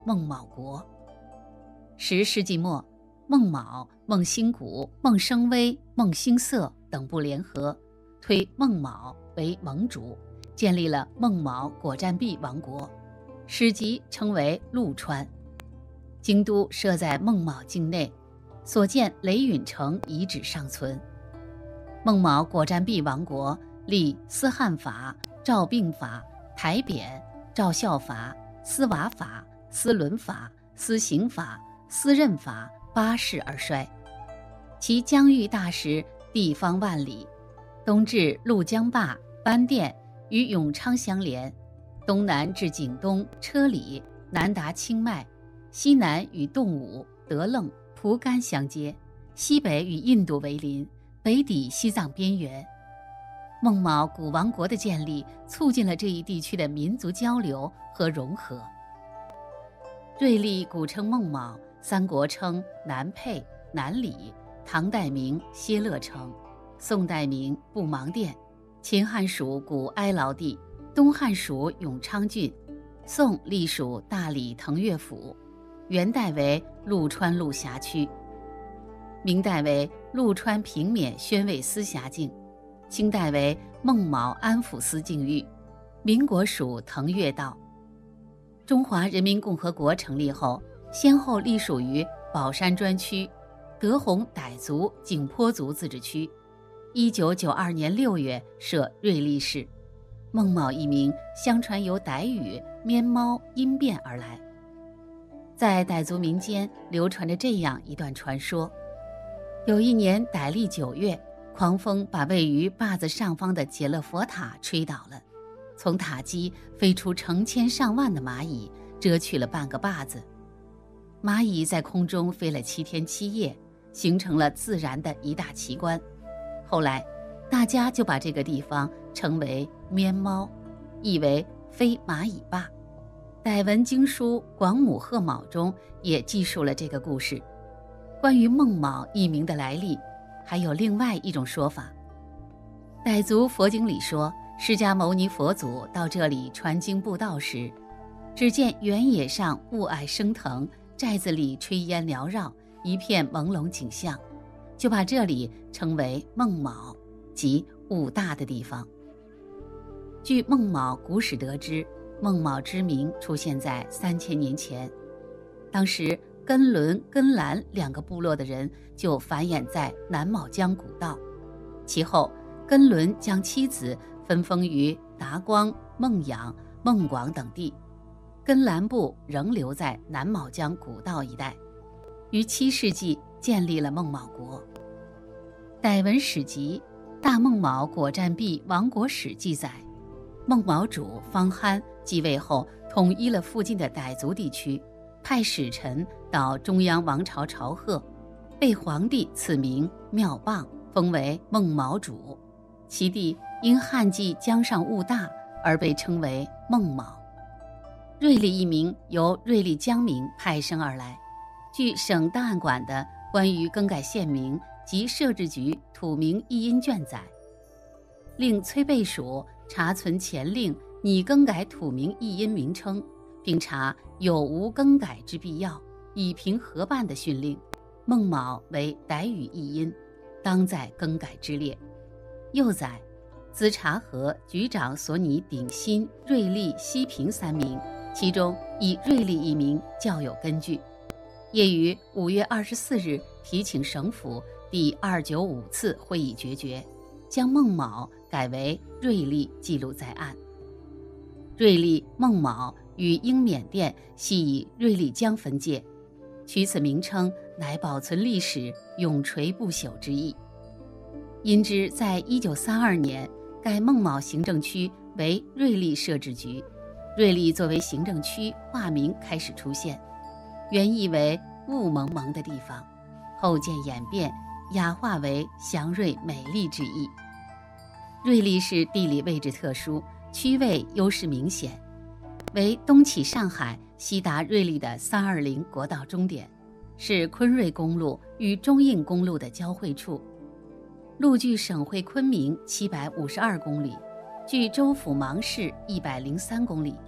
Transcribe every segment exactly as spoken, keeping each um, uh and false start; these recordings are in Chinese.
孟卯国。十世纪末，孟卯、孟兴谷、孟声威、孟兴瑟等部联合，推孟卯为盟主，建立了孟卯果战壁王国，史籍称为陆川。京都设在孟卯境内，所建雷允城遗址尚存。孟卯果战壁王国立司汉法、诏并法、台典、诏效法、司瓦法、司伦法、司刑法、司任法八世而衰。其疆域大实，地方万里，东至陆江坝、班店与永昌相连，东南至景东、车里，南达清迈，西南与洞武、德楞、蒲甘相接，西北与印度为邻，北抵西藏边缘。孟卯古王国的建立，促进了这一地区的民族交流和融合。瑞丽古称孟卯，三国称南沛、南里，唐代名歇乐城，宋代名布芒店，秦汉属古哀牢地，东汉属永昌郡，宋隶属大理腾越府，元代为陆川路辖区，明代为陆川平免宣慰司辖境，清代为孟卯安抚司境域，民国属腾越道。中华人民共和国成立后，先后隶属于宝山专区、德宏傣族景颇族自治区。一九九二年六月设瑞丽市。孟卯一名相传由傣语咩猫音变而来。在傣族民间流传着这样一段传说：有一年傣历九月，狂风把位于坝子上方的解勒佛塔吹倒了，从塔基飞出成千上万的蚂蚁，遮去了半个坝子。蚂蚁在空中飞了七天七夜，形成了自然的一大奇观。后来大家就把这个地方称为咩猫，意为飞蚂蚁坝。傣文经书《广母贺卯》中也记述了这个故事。关于孟卯一名的来历，还有另外一种说法。傣族佛经里说，释迦牟尼佛祖到这里传经布道时，只见原野上雾霭升腾，寨子里炊烟缭绕，一片朦胧景象，就把这里称为孟卯，即雾大的地方。据孟卯古史得知，孟卯之名出现在三千年前，当时根伦、根兰两个部落的人就繁衍在南卯江古道。其后根伦将妻子分封于达光、孟养、孟广等地，根兰部仍留在南卯江古道一带，于七世纪建立了孟卯国。傣文史籍《大孟卯果战壁王国史》记载，孟卯主方憨继位后，统一了附近的傣族地区，派使臣到中央王朝朝贺，被皇帝赐名妙棒，封为孟卯主。其地因旱季江上雾大而被称为孟卯。瑞丽一名由瑞丽江民派生而来。据省档案馆的关于更改县名及设置局土名译音卷载，令崔备署查存前令拟更改土名译音名称，并查有无更改之必要，以凭合办的训令，孟卯为傣语译音，当在更改之列。又载兹察合局长所拟鼎新、瑞丽、西平三名，其中以瑞丽一名较有根据，业于五月二十四日提请省府第二九五次会议决绝，将孟卯改为瑞丽记录在案。瑞丽、孟卯与英缅甸系以瑞丽江分界，取此名称乃保存历史永垂不朽之意。因之在一九三二年改孟卯行政区为瑞丽设置局，瑞丽作为行政区化名开始出现，原意为雾蒙蒙的地方，后渐演变雅化为祥瑞美丽之意。瑞丽市地理位置特殊，区位优势明显，为东起上海西达瑞丽的三二零国道终点，是昆瑞公路与中印公路的交汇处，路距省会昆明七百五十二公里，距州府芒市一百零三公里，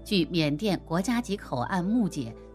据缅甸国家级口岸木姐